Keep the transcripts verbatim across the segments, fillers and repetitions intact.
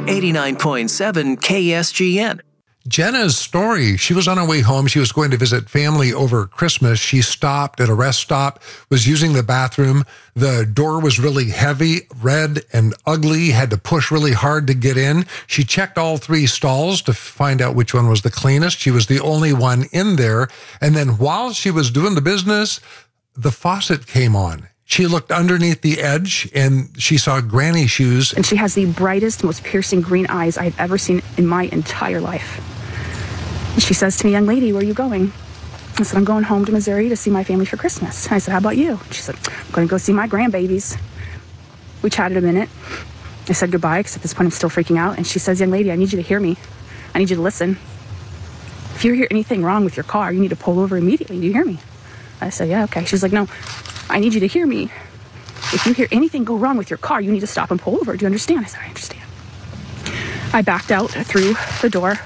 eighty-nine point seven K S G N. Jenna's story, she was on her way home. She was going to visit family over Christmas. She stopped at a rest stop, was using the bathroom. The door was really heavy, red, and ugly, had to push really hard to get in. She checked all three stalls to find out which one was the cleanest. She was the only one in there. And then while she was doing the business, the faucet came on. She looked underneath the edge and she saw granny shoes. And she has the brightest, most piercing green eyes I've ever seen in my entire life. And she says to me, "Young lady, where are you going?" I said, "I'm going home to Missouri to see my family for Christmas." I said, "How about you?" She said, "I'm going to go see my grandbabies." We chatted a minute. I said goodbye, because at this point I'm still freaking out. And she says, "Young lady, I need you to hear me. I need you to listen. If you hear anything wrong with your car, you need to pull over immediately. Do you hear me?" I said, "Yeah, okay." She's like, "No, I need you to hear me. If you hear anything go wrong with your car, you need to stop and pull over. Do you understand?" I said, "I understand." I backed out through the door,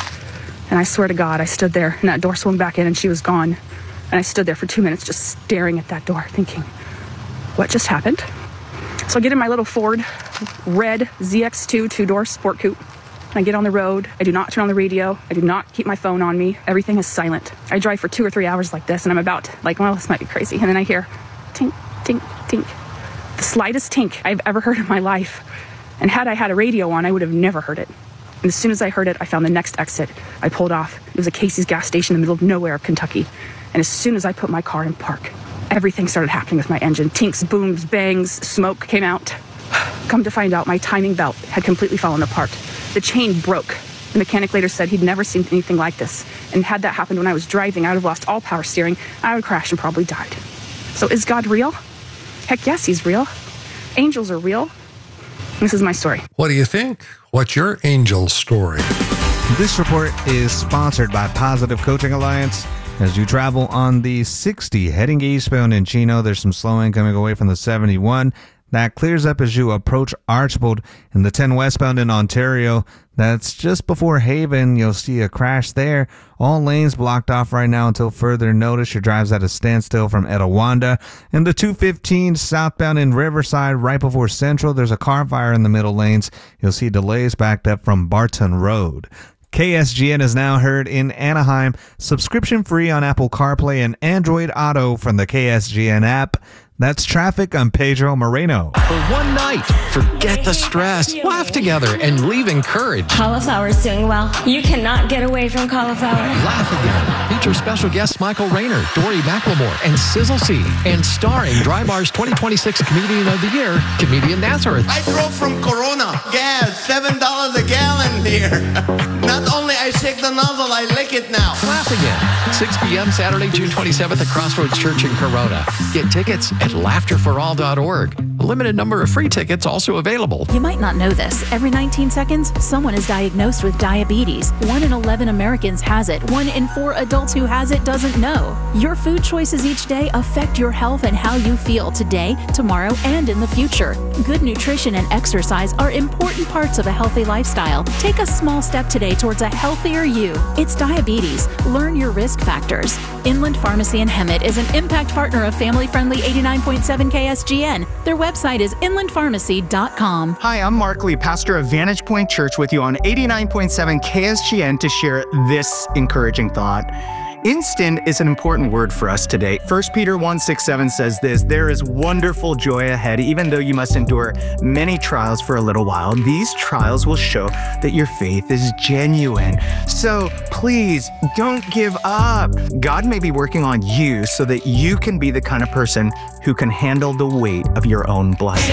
and I swear to God, I stood there, and that door swung back in, and she was gone. And I stood there for two minutes just staring at that door, thinking, what just happened? So I get in my little Ford red Z X two two-door sport coupe. And I get on the road. I do not turn on the radio. I do not keep my phone on me. Everything is silent. I drive for two or three hours like this, and I'm about to, like, well, this might be crazy. And then I hear tink, tink, tink. The slightest tink I've ever heard in my life. And had I had a radio on, I would have never heard it. And as soon as I heard it, I found the next exit. I pulled off. It was a Casey's gas station in the middle of nowhere of Kentucky. And as soon as I put my car in park, everything started happening with my engine. Tinks, booms, bangs, smoke came out. Come to find out, my timing belt had completely fallen apart. The chain broke. The mechanic later said he'd never seen anything like this. And had that happened when I was driving, I would have lost all power steering. I would crash and probably died. So is God real? Heck yes, he's real. Angels are real. This is my story. What do you think? What's your angel story? This report is sponsored by Positive Coaching Alliance. As you travel on the sixty heading eastbound in Chino, there's some slowing coming away from the seventy-one. That clears up as you approach Archbold. In the ten westbound in Ontario, that's just before Haven. You'll see a crash there. All lanes blocked off right now until further notice. Your drive's at a standstill from Etowanda. In the two fifteen southbound in Riverside, right before Central, there's a car fire in the middle lanes. You'll see delays backed up from Barton Road. K S G N is now heard in Anaheim. Subscription free on Apple CarPlay and Android Auto from the K S G N app. That's traffic. I'm Pedro Moreno. For one night, forget the stress, laugh together, and leave encouraged. Cauliflower is doing well. You cannot get away from cauliflower. Laugh Again. Feature special guests Michael Rayner, Dory McLemore, and Sizzle C. And starring Dry Bar's twenty twenty-six Comedian of the Year, comedian Nazareth. I drove from Corona. Gas, seven dollars a gallon here. Not only I shake the nozzle, I lick it now. Laugh Again. six p.m. Saturday, June twenty-seventh at Crossroads Church in Corona. Get tickets at laughter for all dot org. A limited number of free tickets also available. You might not know this. Every nineteen seconds, someone is diagnosed with diabetes. One in eleven Americans has it. One in four adults who has it doesn't know. Your food choices each day affect your health and how you feel today, tomorrow, and in the future. Good nutrition and exercise are important parts of a healthy lifestyle. Take a small step today towards a healthier you. It's diabetes. Learn your risk factors. Inland Pharmacy in Hemet is an impact partner of family-friendly eighty-nine point seven K S G N. Their website is inland pharmacy dot com. Hi, I'm Mark Lee, pastor of Vantage Point Church, with you on eighty-nine point seven K S G N to share this encouraging thought. Instant is an important word for us today. First Peter one six seven says this: there is wonderful joy ahead, even though you must endure many trials for a little while. These trials will show that your faith is genuine. So please don't give up. God may be working on you so that you can be the kind of person who can handle the weight of your own blessing.